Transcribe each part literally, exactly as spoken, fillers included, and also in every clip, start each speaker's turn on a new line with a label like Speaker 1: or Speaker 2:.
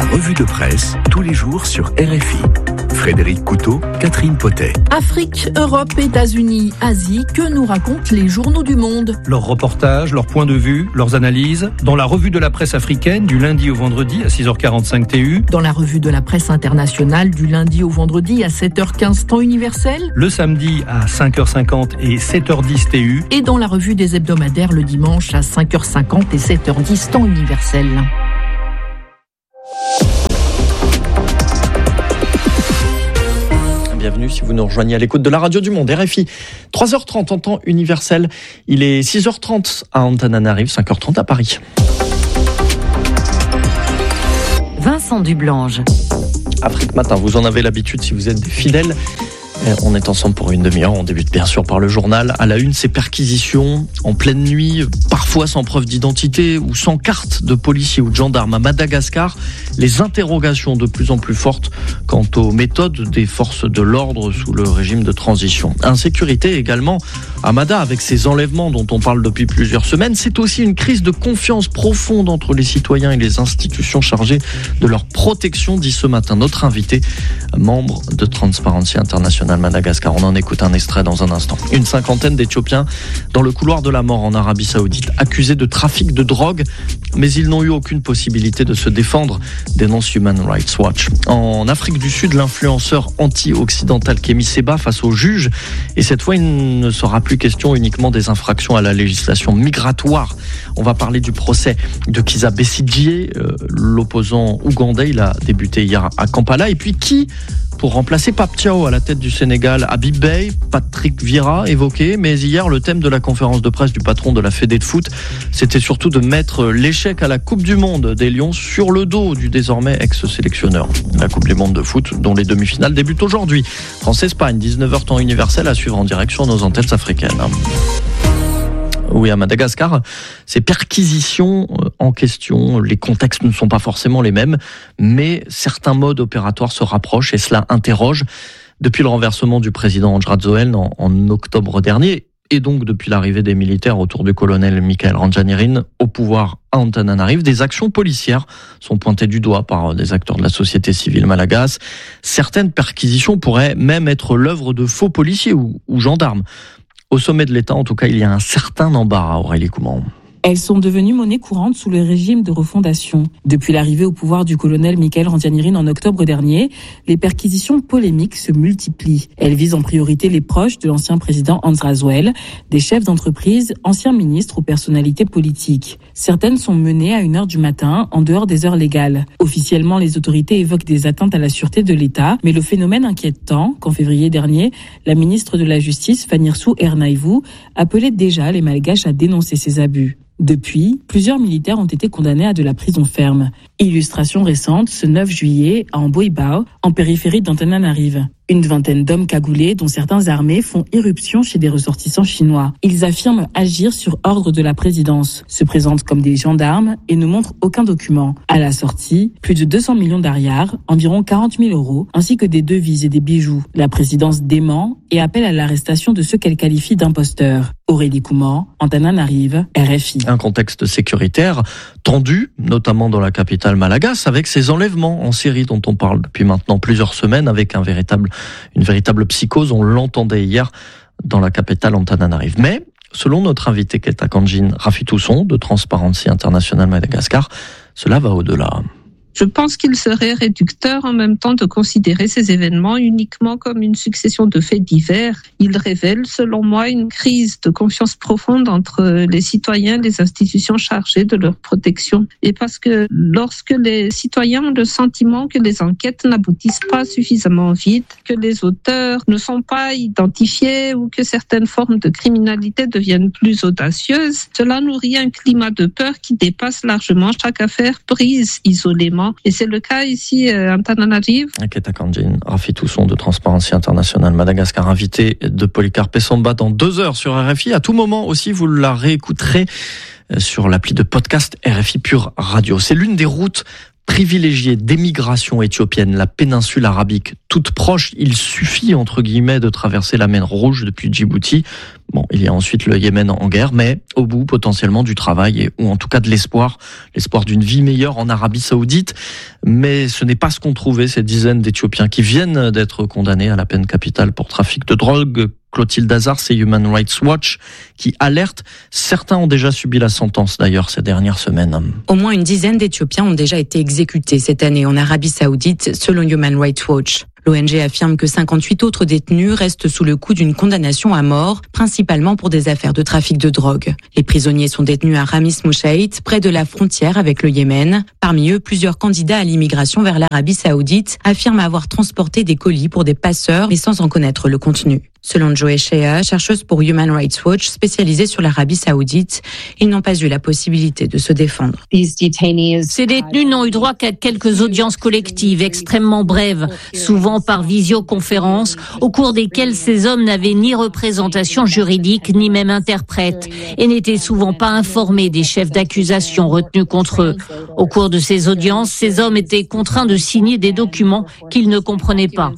Speaker 1: revue de presse, tous les jours sur R F I. Frédéric Couteau, Catherine Potet.
Speaker 2: Afrique, Europe, États-Unis, Asie, que nous racontent les journaux du monde?
Speaker 3: Leurs reportages, leurs points de vue, leurs analyses, dans la revue de la presse africaine du lundi au vendredi à six heures quarante-cinq T U.
Speaker 2: Dans la revue de la presse internationale du lundi au vendredi à sept heures quinze temps universel.
Speaker 3: Le samedi à cinq heures cinquante et sept heures dix T U.
Speaker 2: Et dans la revue des hebdomadaires le dimanche à cinq heures cinquante et sept heures dix temps universel.
Speaker 4: Bienvenue si vous nous rejoignez à l'écoute de la radio du monde, R F I. trois heures trente en temps universel. Il est six heures trente à Antananarive, cinq heures trente à Paris.
Speaker 5: Vincent Dublange.
Speaker 4: Afrique Matin, vous en avez l'habitude si vous êtes des fidèles. On est ensemble pour une demi-heure. On débute bien sûr par le journal. À la une, ces perquisitions en pleine nuit, parfois sans preuve d'identité ou sans carte de policiers ou de gendarmes à Madagascar. Les interrogations de plus en plus fortes quant aux méthodes des forces de l'ordre sous le régime de transition. Insécurité également à Mada avec ces enlèvements dont on parle depuis plusieurs semaines. C'est aussi une crise de confiance profonde entre les citoyens et les institutions chargées de leur protection, dit ce matin notre invité, membre de Transparency International Madagascar. On en écoute un extrait dans un instant. Une cinquantaine d'Éthiopiens dans le couloir de la mort en Arabie Saoudite, accusés de trafic de drogue, mais ils n'ont eu aucune possibilité de se défendre, dénonce Human Rights Watch. En Afrique du Sud, l'influenceur anti-occidental Kemi Seba face au juge, et cette fois il ne sera plus question uniquement des infractions à la législation migratoire. On va parler du procès de Kizza Besigye, euh, l'opposant ougandais. Il a débuté hier à Kampala. Et puis qui pour remplacer Pape Thiaw à la tête du Sénégal? Habib Beye, Patrick Vieira évoqué, mais hier le thème de la conférence de presse du patron de la Fédé de foot, c'était surtout de mettre l'échec à la Coupe du Monde des Lions sur le dos du désormais ex-sélectionneur. La Coupe du Monde de foot dont les demi-finales débutent aujourd'hui. France-Espagne, dix-neuf heures temps universel à suivre en direct sur nos antennes africaines. Oui, à Madagascar, ces perquisitions en question, les contextes ne sont pas forcément les mêmes, mais certains modes opératoires se rapprochent et cela interroge. Depuis le renversement du président Andradjoel en, en octobre dernier, et donc depuis l'arrivée des militaires autour du colonel Michael Randjanirin au pouvoir à Antananarive, des actions policières sont pointées du doigt par des acteurs de la société civile malagache. Certaines perquisitions pourraient même être l'œuvre de faux policiers ou, ou gendarmes. Au sommet de l'État, en tout cas, il y a un certain embarras, Aurélie Couman.
Speaker 6: Elles sont devenues monnaie courante sous le régime de refondation. Depuis l'arrivée au pouvoir du colonel Michael Randjanirin en octobre dernier, les perquisitions polémiques se multiplient. Elles visent en priorité les proches de l'ancien président Andradjoel, des chefs d'entreprise, anciens ministres ou personnalités politiques. Certaines sont menées à une heure du matin, en dehors des heures légales. Officiellement, les autorités évoquent des atteintes à la sûreté de l'État, mais le phénomène inquiète tant qu'en février dernier, la ministre de la Justice, Fanirsu Ernaïvou, appelait déjà les Malgaches à dénoncer ces abus. Depuis, plusieurs militaires ont été condamnés à de la prison ferme. Illustration récente, ce neuf juillet, à Amboibao, en périphérie d'Antananarive. Une vingtaine d'hommes cagoulés, dont certains armés, font irruption chez des ressortissants chinois. Ils affirment agir sur ordre de la présidence, se présentent comme des gendarmes et ne montrent aucun document. À la sortie, plus de deux cents millions d'ariars, environ quarante mille euros, ainsi que des devises et des bijoux. La présidence dément et appelle à l'arrestation de ceux qu'elle qualifie d'imposteurs. Aurélie Couman, Antananarive, R F I.
Speaker 4: Un contexte sécuritaire tendu, notamment dans la capitale malagache, avec ces enlèvements en série dont on parle depuis maintenant plusieurs semaines, avec un véritable une véritable psychose, on l'entendait hier dans la capitale Antananarive. Mais, selon notre invité Keta Kanjin Rafi Tousson de Transparency International Madagascar, cela va au-delà.
Speaker 7: Je pense qu'il serait réducteur en même temps de considérer ces événements uniquement comme une succession de faits divers. Ils révèlent, selon moi, une crise de confiance profonde entre les citoyens et les institutions chargées de leur protection. Et parce que lorsque les citoyens ont le sentiment que les enquêtes n'aboutissent pas suffisamment vite, que les auteurs ne sont pas identifiés ou que certaines formes de criminalité deviennent plus audacieuses, cela nourrit un climat de peur qui dépasse largement chaque affaire prise isolément. Et c'est le cas ici à Antananarive.
Speaker 4: Keta Kanjin Rafi Tousson de Transparency International Madagascar, invité de Polycarpe Samba dans deux heures sur R F I. À tout moment aussi, vous la réécouterez sur l'appli de podcast R F I Pure Radio. C'est l'une des routes privilégié d'émigration éthiopienne, la péninsule arabique toute proche. Il suffit, entre guillemets, de traverser la mer Rouge depuis Djibouti. Bon, il y a ensuite le Yémen en guerre, mais au bout, potentiellement, du travail, et, ou en tout cas de l'espoir, l'espoir d'une vie meilleure en Arabie Saoudite. Mais ce n'est pas ce qu'ont trouvé ces dizaines d'Éthiopiens qui viennent d'être condamnés à la peine capitale pour trafic de drogue. Clotilde Hazard, c'est Human Rights Watch qui alerte. Certains ont déjà subi la sentence d'ailleurs ces dernières semaines.
Speaker 8: Au moins une dizaine d'Éthiopiens ont déjà été exécutés cette année en Arabie Saoudite, selon Human Rights Watch. L'O N G affirme que cinquante-huit autres détenus restent sous le coup d'une condamnation à mort, principalement pour des affaires de trafic de drogue. Les prisonniers sont détenus à Ramis Mouchaït, près de la frontière avec le Yémen. Parmi eux, plusieurs candidats à l'immigration vers l'Arabie Saoudite affirment avoir transporté des colis pour des passeurs, mais sans en connaître le contenu. Selon Joy Shea, chercheuse pour Human Rights Watch spécialisée sur l'Arabie Saoudite, ils n'ont pas eu la possibilité de se défendre.
Speaker 9: Ces détenus n'ont eu droit qu'à quelques audiences collectives extrêmement brèves, souvent par visioconférence, au cours desquelles ces hommes n'avaient ni représentation juridique ni même interprète et n'étaient souvent pas informés des chefs d'accusation retenus contre eux. Au cours de ces audiences, ces hommes étaient contraints de signer des documents qu'ils ne comprenaient pas.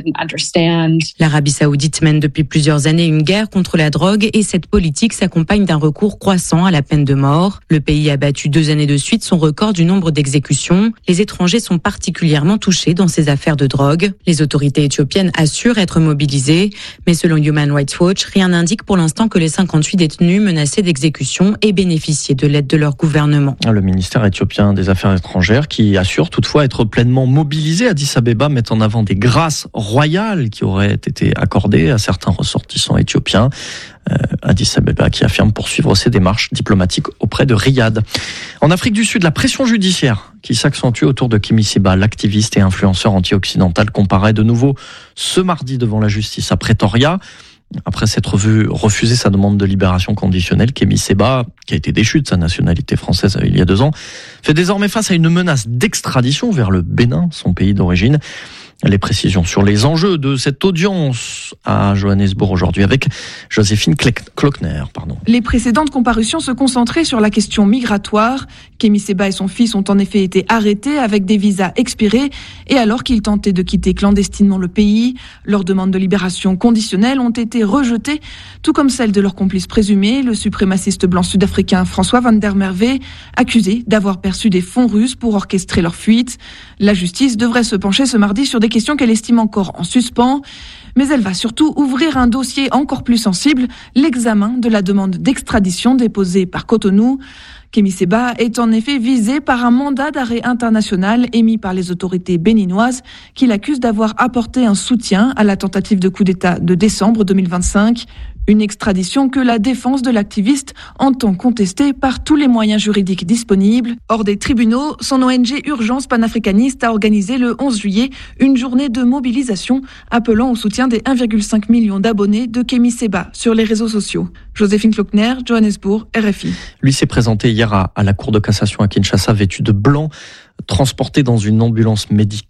Speaker 8: L'Arabie Saoudite mène depuis plusieurs années une guerre contre la drogue et cette politique s'accompagne d'un recours croissant à la peine de mort. Le pays a battu deux années de suite son record du nombre d'exécutions. Les étrangers sont particulièrement touchés dans ces affaires de drogue. Les autorités éthiopiennes assurent être mobilisées, mais selon Human Rights Watch, rien n'indique pour l'instant que les cinquante-huit détenus menacés d'exécution aient bénéficié de l'aide de leur gouvernement.
Speaker 4: Le ministère éthiopien des Affaires étrangères qui assure toutefois être pleinement mobilisé. Addis Abeba met en avant des grâces royales qui auraient été accordées à certains ressortissants éthiopiens. Euh, Addis Abeba qui affirme poursuivre ses démarches diplomatiques auprès de Riyad. En Afrique du Sud, la pression judiciaire qui s'accentue autour de Kémi Séba, l'activiste et influenceur anti-occidental, comparaît de nouveau ce mardi devant la justice à Pretoria. Après s'être vu refuser sa demande de libération conditionnelle, Kémi Séba, qui a été déchu de sa nationalité française il y a deux ans, fait désormais face à une menace d'extradition vers le Bénin, son pays d'origine. Les précisions sur les enjeux de cette audience à Johannesburg aujourd'hui avec Joséphine Klockner. Pardon.
Speaker 10: Les précédentes comparutions se concentraient sur la question migratoire. Kémi Séba et son fils ont en effet été arrêtés avec des visas expirés et alors qu'ils tentaient de quitter clandestinement le pays. Leurs demandes de libération conditionnelle ont été rejetées, tout comme celles de leur complice présumé, le suprémaciste blanc sud-africain François van der Merwe, accusé d'avoir perçu des fonds russes pour orchestrer leur fuite. La justice devrait se pencher ce mardi sur des questions qu'elle estime encore en suspens, mais elle va surtout ouvrir un dossier encore plus sensible, l'examen de la demande d'extradition déposée par Cotonou. Kémi Séba est en effet visé par un mandat d'arrêt international émis par les autorités béninoises qui l'accusent d'avoir apporté un soutien à la tentative de coup d'État de décembre deux mille vingt-cinq. Une extradition que la défense de l'activiste entend contester par tous les moyens juridiques disponibles. Hors des tribunaux, son O N G Urgence panafricaniste a organisé le onze juillet une journée de mobilisation appelant au soutien des un virgule cinq million d'abonnés de Kémi Séba sur les réseaux sociaux. Joséphine Klockner, Johannesburg, R F I.
Speaker 4: Lui s'est présenté hier à, à la Cour de cassation à Kinshasa vêtu de blanc, transporté dans une ambulance médicale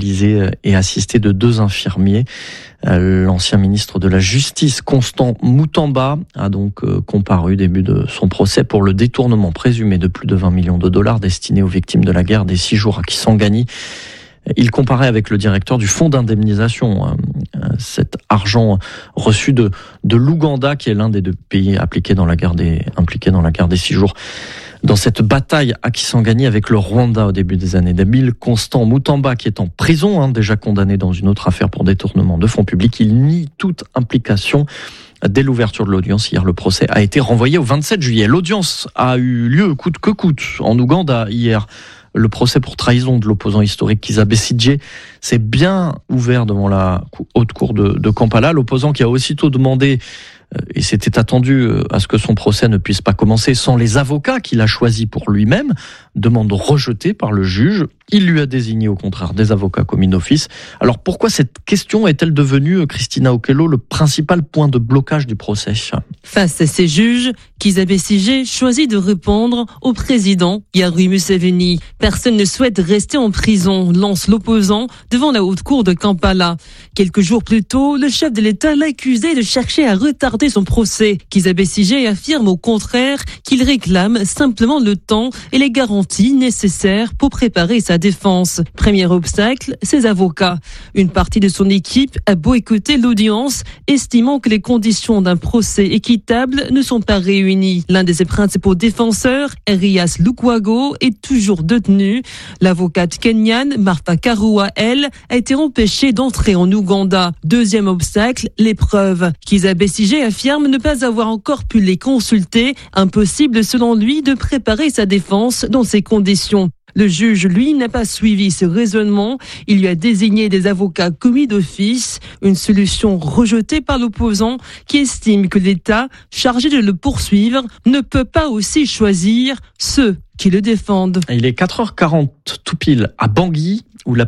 Speaker 4: et assisté de deux infirmiers. L'ancien ministre de la Justice, Constant Moutamba, a donc comparu début de son procès pour le détournement présumé de plus de vingt millions de dollars destinés aux victimes de la guerre des six jours à Kisangani. Il comparait avec le directeur du fonds d'indemnisation cet argent reçu de, de l'Ouganda, qui est l'un des deux pays impliqués dans la guerre des, impliqués dans la guerre des six jours. Dans cette bataille à Kisangani avec le Rwanda au début des années deux mille, Constant Moutamba, qui est en prison, hein, déjà condamné dans une autre affaire pour détournement de fonds publics, il nie toute implication. Dès l'ouverture de l'audience, hier, le procès a été renvoyé au vingt-sept juillet. L'audience a eu lieu coûte que coûte en Ouganda hier. Le procès pour trahison de l'opposant historique Kizza Besigye s'est bien ouvert devant la haute cour de, de Kampala. L'opposant qui a aussitôt demandé, et c'était attendu, à ce que son procès ne puisse pas commencer sans les avocats qu'il a choisis pour lui-même, demande rejetée par le juge. Il lui a désigné au contraire des avocats commis d'office. Alors pourquoi cette question est-elle devenue, Christina Okello, le principal point de blocage du procès ?
Speaker 11: Face à ces juges, Kizza Besigye choisit de répondre au président Yoweri Museveni. Personne ne souhaite rester en prison, lance l'opposant devant la haute cour de Kampala. Quelques jours plus tôt, le chef de l'État l'a accusé de chercher à retarder tenter son procès. Kizza Besigye affirme au contraire qu'il réclame simplement le temps et les garanties nécessaires pour préparer sa défense. Premier obstacle, ses avocats. Une partie de son équipe a boycotté l'audience, estimant que les conditions d'un procès équitable ne sont pas réunies. L'un de ses principaux défenseurs, Erias Lukwago, est toujours détenu. L'avocate kenyane, Martha Karua, elle, a été empêchée d'entrer en Ouganda. Deuxième obstacle, les preuves. Kizza Besigye affirme ne pas avoir encore pu les consulter. Impossible, selon lui, de préparer sa défense dans ces conditions. Le juge, lui, n'a pas suivi ce raisonnement. Il lui a désigné des avocats commis d'office, une solution rejetée par l'opposant qui estime que l'État, chargé de le poursuivre, ne peut pas aussi choisir ceux qui le défendent.
Speaker 4: Il est quatre heures quarante tout pile à Bangui, où la